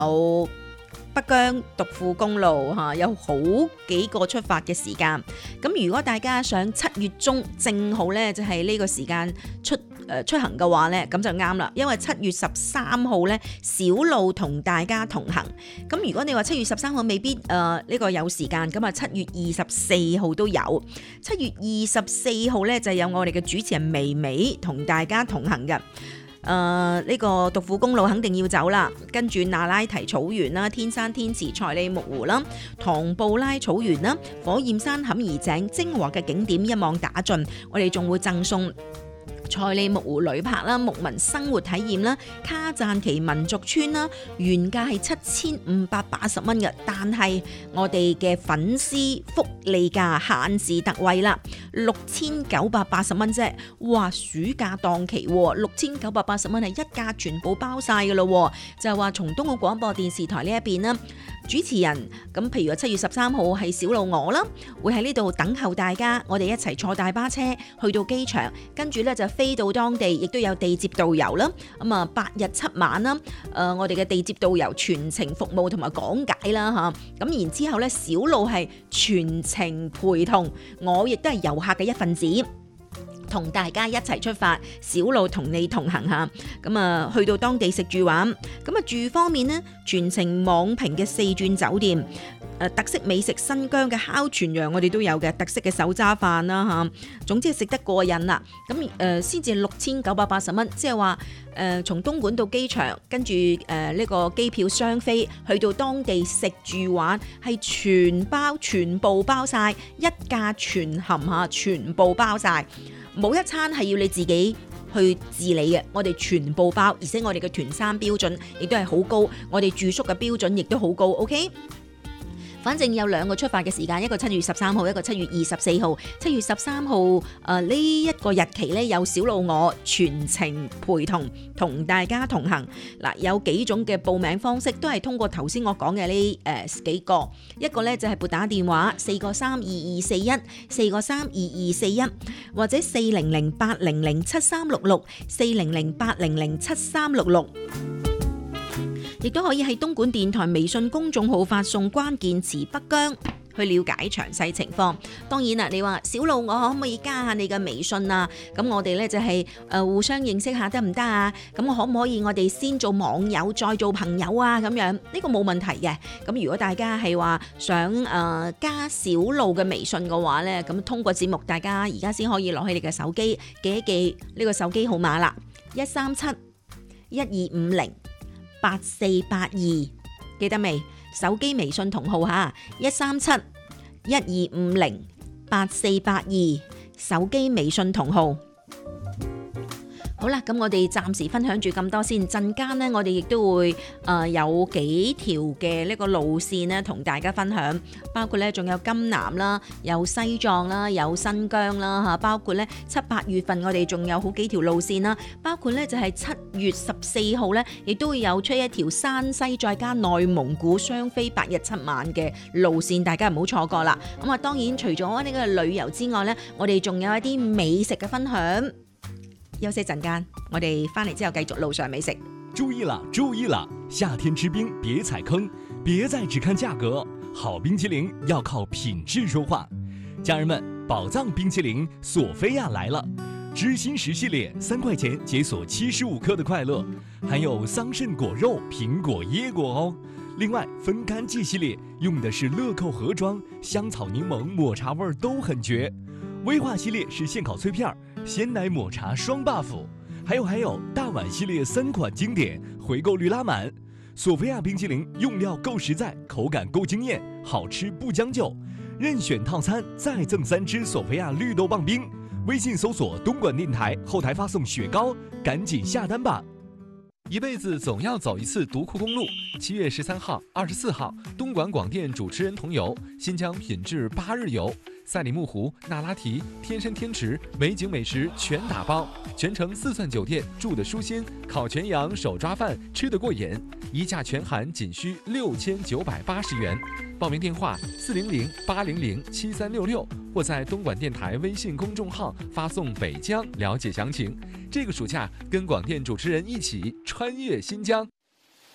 有北疆獨富公路有好幾個出發嘅時間。咁如果大家想7月中正好咧就係呢個時間出行嘅話咧，咁就啱啦。因為7月13號咧小路同大家同行。咁如果你話7月13號未必呢個有時間，咁啊7月24號都有。7月24號咧就有我哋嘅主持人微微同大家同行嘅。呢個獨富公路肯定要走啦，跟住那拉提草原啦、天山天池、賽里木湖啦、唐布拉草原啦、火焰山坎兒井精華嘅景點一網打盡，我哋仲會贈送賽里木湖旅泊啦、牧民生活體驗啦、卡贊奇民族村啦，原價係7580蚊嘅，但係我哋嘅粉絲福利價限時特惠啦，6980蚊啫。哇！暑假檔期6980蚊係一價全部包晒嘅咯，就係話從東澳廣播電視台呢一邊啦。主持人咁，譬如話7月13號係小路我啦，會喺呢度等候大家，我哋一齊坐大巴車去到機場，跟住咧就飛到當地，亦都有地接導遊啦。咁啊8日7晚啦，我哋嘅地接導遊全程服務同埋講解啦嚇。咁然之後咧，小路係全程陪同，我亦都係遊客嘅一份子。同大家一齊出發，小路同你同行下，咁啊去到當地食住玩，咁啊住方面呢，全程網評嘅4鑽酒店，特色美食新疆嘅烤全羊我哋都有嘅，特色嘅手揸飯啦嚇，總之係食得過癮啦。咁先至6980蚊，即係話從東莞到機場，跟住呢個機票雙飛去到當地食住玩，係全部包晒，一價全含嚇，全部包晒。冇一餐係要你自己去自理嘅，我哋全部包，而且我哋嘅團餐標準亦都係好高，我哋住宿嘅標準亦都好高 ，OK？反正有2個出發嘅時間，一個7月13號，一個7月24號。7月13號呢一個日期咧，有小路我全程陪同大家同行。嗱，有幾種嘅報名方式，都係通過頭先我講嘅呢幾個。一個咧就係撥打電話4個32241，4個32241，或者400800736640080073666。亦都可以喺東莞電台微信公眾號發送關鍵詞北疆去了解詳細情況。當然啦，你話小路我可唔可以加下你嘅微信啊？咁我哋咧就係互相認識下得唔得啊？咁可唔可以我哋先做網友再做朋友啊？咁樣呢個冇問題嘅。咁如果大家係話想加小路嘅微信嘅話咧，咁通過節目大家而家先可以攞起你嘅手機記一記呢個手機號碼啦，13712508482，記得未？手機微信同號嚇，13712508482，手機微信同號。好啦，咁我哋暫時分享住咁多先。陣間呢，我哋亦都會有幾條嘅呢個路線呢，同大家分享，包括呢仲有金南啦，有西藏啦，有新疆啦嚇，包括呢7、8月份我哋仲有好幾條路線啦，包括呢就係7月14號呢，亦都會有出一條山西再加內蒙古雙飛8日7晚嘅路線，大家唔好錯過啦。咁啊，當然除咗呢個旅遊之外呢，我哋仲有一啲美食嘅分享。休息陣間，我哋翻嚟之後繼續路上美食。 注意了，注意了！夏天吃冰別踩坑，別再只看價格，好冰淇淋要靠品質說話。家人們，寶藏冰淇淋索菲亞來了，知心10系列3塊錢解鎖75克的快樂，還有桑葚果肉、蘋果椰果哦。另外，分乾季系列用的是樂扣盒裝，香草檸檬抹茶味都很絕。威化系列是現烤脆片，鮮奶抹茶雙 buff， 還有大碗系列3款經典，回購率拉滿。索菲亞冰淇淋用料夠實在，口感夠驚豔，好吃不將就。任選套餐再贈3支索菲亞綠豆棒冰。微信搜索東莞電台，後台發送雪糕，趕緊下單吧。 一輩子總要走一次獨庫公路。7月13號、24號，東莞廣電主持人同遊，新疆品質8日遊。賽里木湖、那拉提、天山天池，美景美食全打包，全程4鑽酒店，住得舒心，烤全羊、手抓飯吃得過癮，一價全含僅需6980元。報名電話400-800-7366，或在東莞電台微信公眾號發送北疆了解詳情。這個暑假跟廣電主持人一起穿越新疆。